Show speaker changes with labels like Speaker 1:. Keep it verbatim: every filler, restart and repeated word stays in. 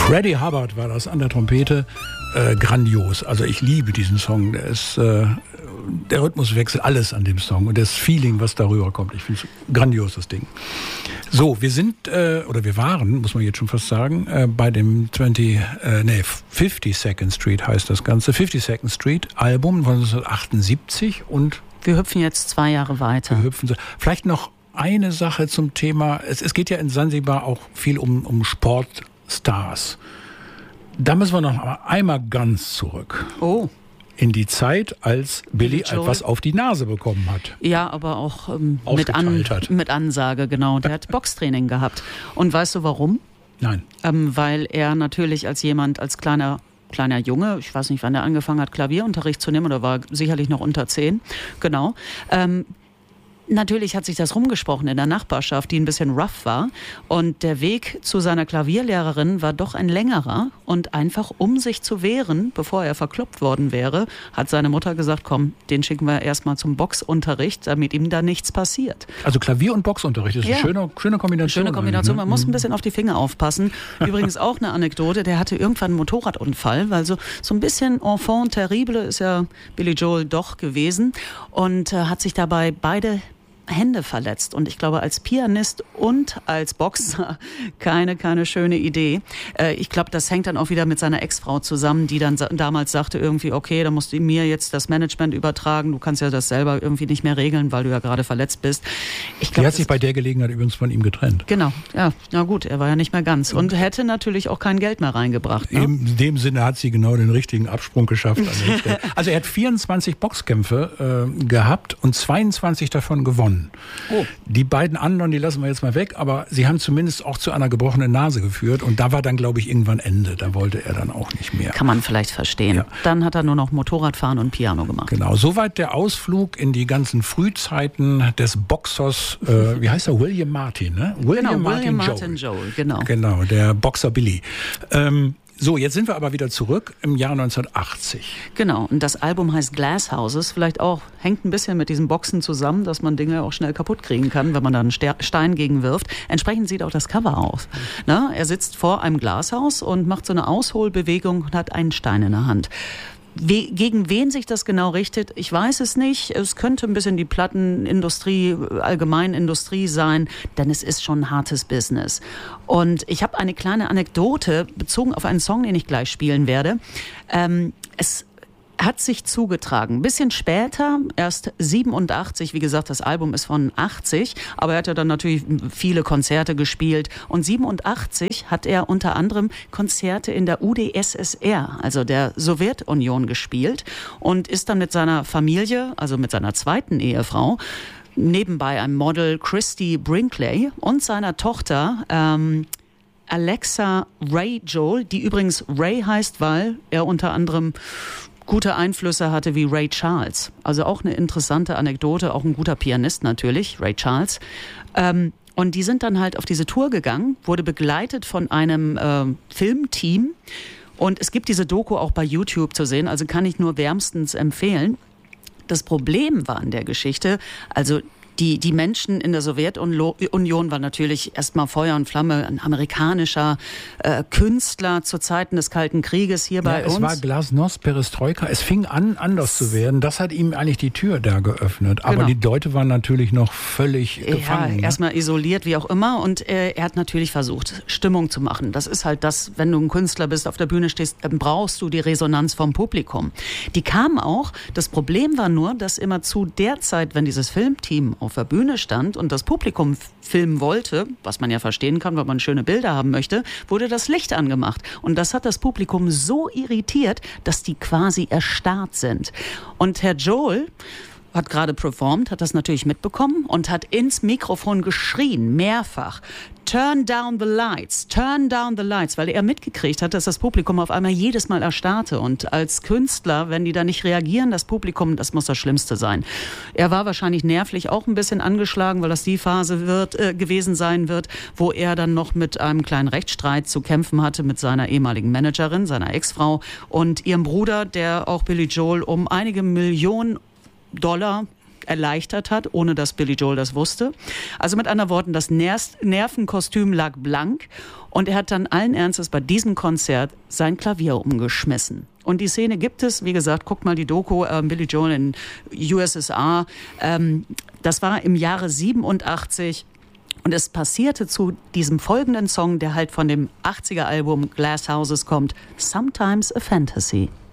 Speaker 1: Freddie Hubbard war das an der Trompete. Äh, grandios. Also ich liebe diesen Song. Der ist äh, der Rhythmuswechsel, alles an dem Song und das Feeling, was darüber kommt. Ich finde es grandios, das Ding. So, wir sind, äh, oder wir waren, muss man jetzt schon fast sagen, äh, bei dem zwanzig, äh, nee, fifty-second Street heißt das Ganze. fifty-second Street Album von neunzehnhundertachtundsiebzig und
Speaker 2: wir hüpfen jetzt zwei Jahre weiter.
Speaker 1: Wir hüpfen so. Vielleicht noch eine Sache zum Thema. Es, es geht ja in Sansibar auch viel um, um Sportstars. Da müssen wir noch einmal ganz zurück.
Speaker 2: Oh.
Speaker 1: In die Zeit, als Billy
Speaker 2: Billy
Speaker 1: etwas auf die Nase bekommen hat.
Speaker 2: Ja, aber auch ähm, mit, an, mit Ansage, genau. Der hat Boxtraining gehabt. Und weißt du warum?
Speaker 1: Nein.
Speaker 2: Ähm, weil er natürlich als jemand, als kleiner kleiner Junge, ich weiß nicht, wann er angefangen hat, Klavierunterricht zu nehmen, oder war sicherlich noch unter zehn, genau, ähm, natürlich hat sich das rumgesprochen in der Nachbarschaft, die ein bisschen rough war. Und der Weg zu seiner Klavierlehrerin war doch ein längerer. Und einfach um sich zu wehren, bevor er verkloppt worden wäre, hat seine Mutter gesagt, komm, den schicken wir erstmal zum Boxunterricht, damit ihm da nichts passiert.
Speaker 1: Also Klavier- und Boxunterricht ist ja eine schöne, schöne Kombination.
Speaker 2: Schöne Kombination, man
Speaker 1: ne?
Speaker 2: muss ein bisschen auf die Finger aufpassen. Übrigens auch eine Anekdote, der hatte irgendwann einen Motorradunfall, weil so, so ein bisschen enfant terrible ist ja Billy Joel doch gewesen und äh, hat sich dabei beide Hände verletzt. Und ich glaube, als Pianist und als Boxer keine, keine schöne Idee. Äh, ich glaube, das hängt dann auch wieder mit seiner Ex-Frau zusammen, die dann sa- damals sagte irgendwie, okay, da musst du mir jetzt das Management übertragen. Du kannst ja das selber irgendwie nicht mehr regeln, weil du ja gerade verletzt bist. Ich glaub,
Speaker 1: die hat sich bei der Gelegenheit übrigens von ihm getrennt.
Speaker 2: Genau, ja, na gut, er war ja nicht mehr ganz und hätte natürlich auch kein Geld mehr reingebracht. Ne?
Speaker 1: In dem Sinne hat sie genau den richtigen Absprung geschafft. Also er hat vierundzwanzig Boxkämpfe äh, gehabt und zweiundzwanzig davon gewonnen. Oh. Die beiden anderen, die lassen wir jetzt mal weg, aber sie haben zumindest auch zu einer gebrochenen Nase geführt und da war dann, glaube ich, irgendwann Ende. Da wollte er dann auch nicht mehr.
Speaker 2: Kann man vielleicht verstehen. Ja. Dann hat er nur noch Motorradfahren und Piano gemacht.
Speaker 1: Genau, soweit der Ausflug in die ganzen Frühzeiten des Boxers, äh, wie heißt er, William Martin, ne? William
Speaker 2: genau,
Speaker 1: Martin,
Speaker 2: William Martin
Speaker 1: Joel.
Speaker 2: Joel, genau.
Speaker 1: Genau, der Boxer Billy. Ähm, So, jetzt sind wir aber wieder zurück im Jahr neunzehnhundertachtzig.
Speaker 2: Genau, und das Album heißt Glass Houses, vielleicht auch, hängt ein bisschen mit diesem Boxen zusammen, dass man Dinge auch schnell kaputt kriegen kann, wenn man da einen Stein gegen wirft. Entsprechend sieht auch das Cover aus. Na, er sitzt vor einem Glashaus und macht so eine Ausholbewegung und hat einen Stein in der Hand. We- gegen wen sich das genau richtet, ich weiß es nicht. Es könnte ein bisschen die Plattenindustrie, Allgemeinindustrie sein, denn es ist schon ein hartes Business. Und ich habe eine kleine Anekdote bezogen auf einen Song, den ich gleich spielen werde. Ähm, es hat sich zugetragen. Ein bisschen später, erst siebenundachtzig, wie gesagt, das Album ist von achtzig, aber er hat ja dann natürlich viele Konzerte gespielt. Und siebenundachtzig hat er unter anderem Konzerte in der U d S S R, also der Sowjetunion, gespielt und ist dann mit seiner Familie, also mit seiner zweiten Ehefrau, nebenbei einem Model Christy Brinkley und seiner Tochter ähm, Alexa Ray Joel, die übrigens Ray heißt, weil er unter anderem gute Einflüsse hatte wie Ray Charles. Also auch eine interessante Anekdote, auch ein guter Pianist natürlich, Ray Charles. Ähm, und die sind dann halt auf diese Tour gegangen, wurde begleitet von einem äh, Filmteam. Und es gibt diese Doku auch bei YouTube zu sehen, also kann ich nur wärmstens empfehlen. Das Problem war in der Geschichte, also Die, die Menschen in der Sowjetunion waren natürlich erstmal Feuer und Flamme, ein amerikanischer äh, Künstler zu Zeiten des Kalten Krieges hier bei
Speaker 1: ja, es
Speaker 2: uns.
Speaker 1: Es war Glasnost, Perestroika, es fing an, anders zu werden. Das hat ihm eigentlich die Tür da geöffnet. Aber genau. Die Leute waren natürlich noch völlig
Speaker 2: ja,
Speaker 1: gefangen. Ja,
Speaker 2: erstmal isoliert, wie auch immer. Und äh, er hat natürlich versucht, Stimmung zu machen. Das ist halt das, wenn du ein Künstler bist, auf der Bühne stehst, dann brauchst du die Resonanz vom Publikum. Die kam auch. Das Problem war nur, dass immer zu der Zeit, wenn dieses Filmteam auf der Bühne stand und das Publikum filmen wollte, was man ja verstehen kann, weil man schöne Bilder haben möchte, wurde das Licht angemacht. Und das hat das Publikum so irritiert, dass die quasi erstarrt sind. Und Herr Joel hat gerade performt, hat das natürlich mitbekommen und hat ins Mikrofon geschrien, mehrfach, turn down the lights, turn down the lights, weil er mitgekriegt hat, dass das Publikum auf einmal jedes Mal erstarrte. Und als Künstler, wenn die da nicht reagieren, das Publikum, das muss das Schlimmste sein. Er war wahrscheinlich nervlich auch ein bisschen angeschlagen, weil das die Phase wird, äh, gewesen sein wird, wo er dann noch mit einem kleinen Rechtsstreit zu kämpfen hatte mit seiner ehemaligen Managerin, seiner Ex-Frau und ihrem Bruder, der auch Billy Joel um einige Millionen Dollar erleichtert hat, ohne dass Billy Joel das wusste. Also mit anderen Worten, das Nervenkostüm lag blank und er hat dann allen Ernstes bei diesem Konzert sein Klavier umgeschmissen. Und die Szene gibt es, wie gesagt, guckt mal die Doku, äh, Billy Joel in U S S R. Ähm, das war im Jahre siebenundachtzig. Und es passierte zu diesem folgenden Song, der halt von dem achtziger Album Glass Houses kommt, Sometimes a Fantasy.